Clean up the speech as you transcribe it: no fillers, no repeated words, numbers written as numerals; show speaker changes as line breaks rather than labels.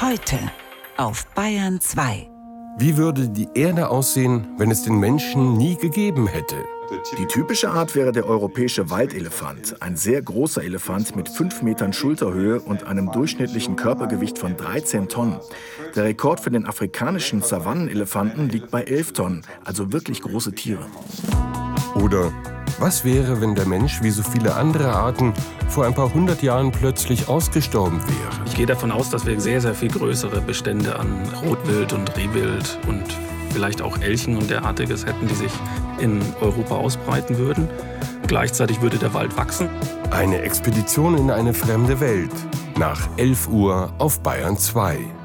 Heute auf Bayern 2.
Wie würde die Erde aussehen, wenn es den Menschen nie gegeben hätte?
Die typische Art wäre der europäische Waldelefant. Ein sehr großer Elefant mit 5 Metern Schulterhöhe und einem durchschnittlichen Körpergewicht von 13 Tonnen. Der Rekord für den afrikanischen Savannenelefanten liegt bei 11 Tonnen, also wirklich große Tiere.
Oder was wäre, wenn der Mensch wie so viele andere Arten vor ein paar hundert Jahren plötzlich ausgestorben wäre?
Ich gehe davon aus, dass wir sehr, sehr viel größere Bestände an Rotwild und Rehwild und vielleicht auch Elchen und derartiges hätten, die sich in Europa ausbreiten würden. Gleichzeitig würde der Wald wachsen.
Eine Expedition in eine fremde Welt. Nach 11 Uhr auf Bayern 2.